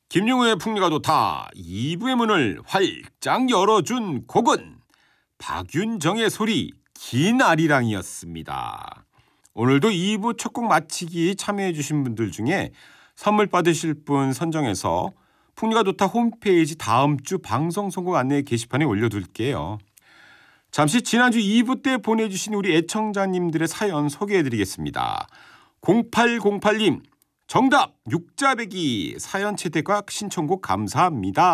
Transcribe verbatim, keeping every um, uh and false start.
김용우의 풍미가 좋다. 이 부의 문을 활짝 열어준 곡은 박윤정의 소리 긴 아리랑이었습니다. 오늘도 이 부 첫 곡 마치기 참여해 주신 분들 중에 선물 받으실 분 선정해서 풍미가 좋다 홈페이지 다음 주 방송 선곡 안내 게시판에 올려둘게요. 잠시 지난주 이 부 때 보내주신 우리 애청자님들의 사연 소개해드리겠습니다. 공팔공팔 님 정답 육자배기 사연 채택과 신청곡 감사합니다.